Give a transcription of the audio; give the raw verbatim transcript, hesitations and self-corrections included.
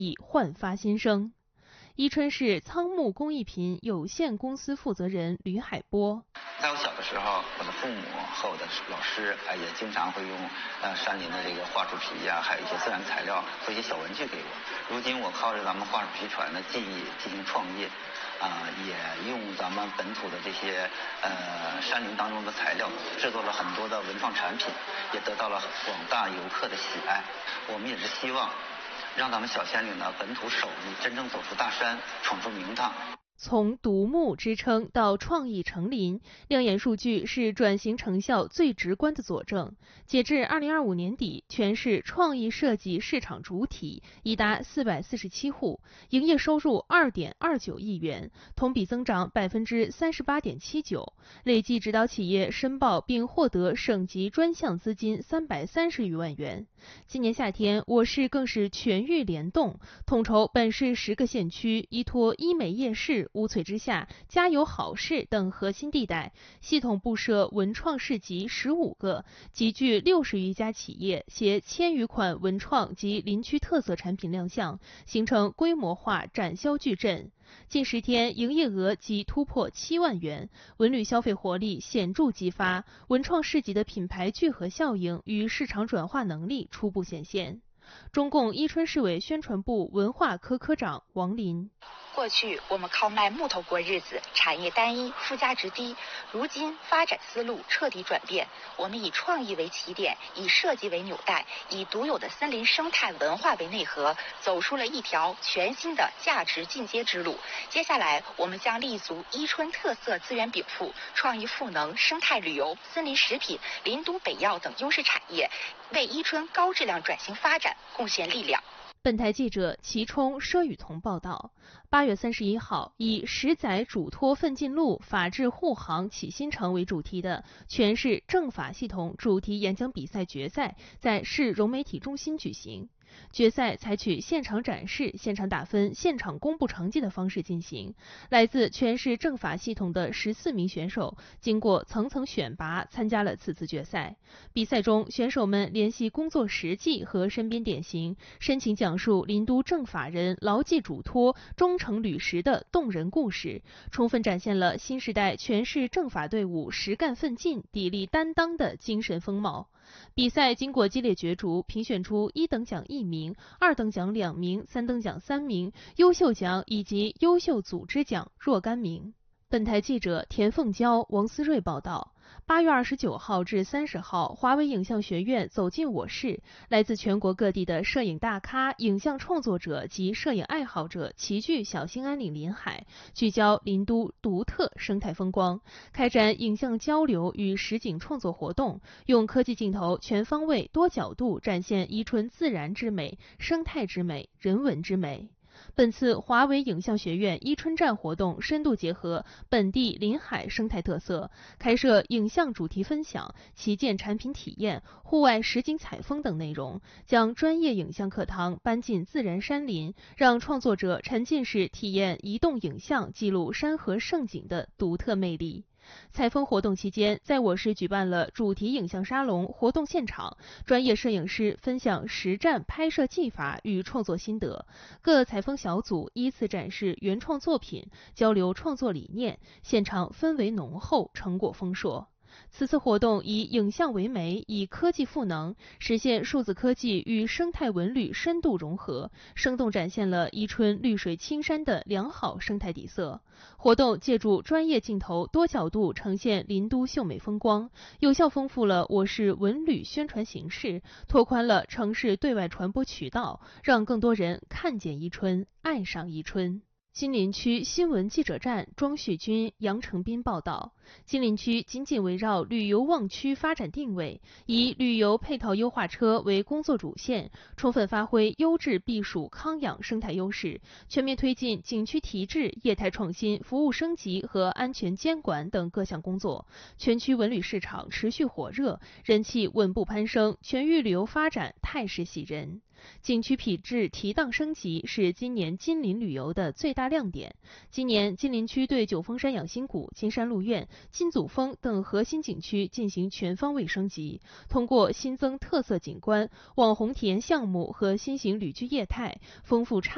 以焕发新生。伊春市仓木工艺品有限公司负责人吕海波： 在我小的时候，我的父母和我的老师啊，也经常会用呃山林的这个桦树皮呀、啊，还有一些自然材料做一些小文具给我。如今我靠着咱们桦树皮船的技艺进行创业，啊、呃，也用咱们本土的这些呃山林当中的材料制作了很多的文创产品，也得到了广大游客的喜爱。我们也是希望让咱们小仙岭的本土手艺真正走出大山，闯出名堂。 从独木支撑到创意成林，亮眼数据是转型成效最直观的佐证。截至二零二五年底，全市创意设计市场主体已达四百四十七户，营业收入二点二九亿元，同比增长百分之三十八点七九，累计指导企业申报并获得省级专项资金三百三十余万元。今年夏天，我市更是全域联动，统筹本市十个县区，依托医美夜市、乌翠之下、家有好市等核心地带，系统布设文创市集十五个，集聚六十余家企业，携千余款文创及林区特色产品亮相，形成规模化展销矩阵。近十天营业额即突破七万元，文旅消费活力显著激发，文创市集的品牌聚合效应与市场转化能力初步显现。中共伊春市委宣传部文化科科长王林： 过去我们靠卖木头过日子，产业单一，附加值低。如今发展思路彻底转变，我们以创意为起点，以设计为纽带，以独有的森林生态文化为内核，走出了一条全新的价值进阶之路。接下来，我们将立足伊春特色资源禀赋、创意赋能、生态旅游、森林食品、林都北药等优势产业，为伊春高质量转型发展贡献力量。 本台记者齐冲、佘雨桐报道。八月三十一号，以十载嘱托奋进路，法治护航启新城为主题的全市政法系统主题演讲比赛决赛在市融媒体中心举行。决赛采取现场展示、现场打分、现场公布成绩的方式进行。来自全市政法系统的十四名选手，经过层层选拔，参加了此次决赛。比赛中，选手们联系工作实际和身边典型，深情讲述林都政法人牢记嘱托、忠诚履实的动人故事，充分展现了新时代全市政法队伍实干奋进、砥砺担当的精神风貌。比赛经过激烈角逐，评选出一等奖一名、二等奖两名、三等奖三名、优秀奖以及优秀组织奖若干名。本台记者田凤娇、王思睿报道。八月二十九号至三十号，华为影像学院走进我市，来自全国各地的摄影大咖、影像创作者及摄影爱好者齐聚小兴安岭临海，聚焦林都独特生态风光，开展影像交流与实景创作活动，用科技镜头全方位、多角度展现伊春自然之美、生态之美、人文之美。本次华为影像学院伊春站活动深度结合本地临海生态特色，开设影像主题分享、旗舰产品体验、户外实景采风等内容，将专业影像课堂搬进自然山林，让创作者沉浸式体验移动影像记录山河盛景的独特魅力。采风活动期间，在我市举办了主题影像沙龙活动现场，专业摄影师分享实战拍摄技法与创作心得，各采风小组依次展示原创作品，交流创作理念，现场氛围浓厚，成果丰硕。此次活动以影像为媒，以科技赋能，实现数字科技与生态文旅深度融合，生动展现了伊春绿水青山的良好生态底色。活动借助专业镜头多角度呈现林都秀美风光，有效丰富了我市文旅宣传形式，拓宽了城市对外传播渠道，让更多人看见伊春，爱上伊春。金陵区新闻记者站庄旭军、杨成斌报道。金陵区紧紧围绕旅游旺区发展定位，以旅游配套优化车为工作主线，充分发挥优质避暑康养生态优势，全面推进景区提质、业态创新、服务升级和安全监管等各项工作。全区文旅市场持续火热，人气稳步攀升，全域旅游发展态势喜人。景区品质提档升级是今年金陵旅游的最大亮点。今年金陵区对九峰山养心谷、金山鹿苑、金祖峰等核心景区进行全方位升级，通过新增特色景观、网红体验项目和新型旅居业态，丰富差